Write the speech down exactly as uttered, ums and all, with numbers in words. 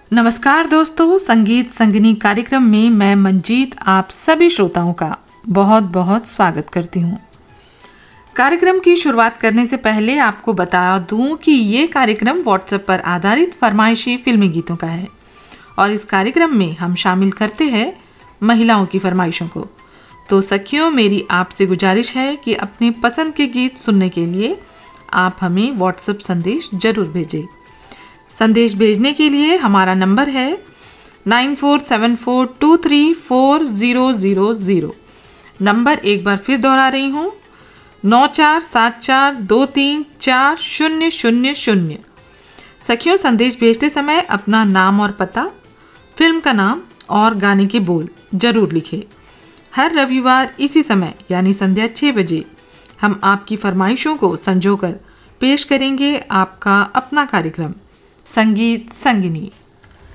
नमस्कार दोस्तों, संगीत संगिनी कार्यक्रम में मैं मंजीत आप सभी श्रोताओं का बहुत बहुत स्वागत करती हूँ। कार्यक्रम की शुरुआत करने से पहले आपको बता दूं कि ये कार्यक्रम व्हाट्सएप पर आधारित फरमाइशी फिल्मी गीतों का है और इस कार्यक्रम में हम शामिल करते हैं महिलाओं की फरमाइशों को। तो सखियों, मेरी आपसे गुजारिश है कि अपनी पसंद के गीत सुनने के लिए आप हमें व्हाट्सएप संदेश जरूर भेजें। संदेश भेजने के लिए हमारा नंबर है nine four seven four to three four zero zero zero. Number एक बार फिर दोहरा रही हूँ, नौ चार सात चार दो तीन चार शून्य शून्य शून्य। सखियों, संदेश भेजते समय अपना नाम और पता, फिल्म का नाम और गाने के बोल जरूर लिखें। हर रविवार इसी समय यानी संध्या छः बजे हम आपकी फरमाइशों को संजोकर पेश करेंगे आपका अपना कार्यक्रम संगीत संगिनी।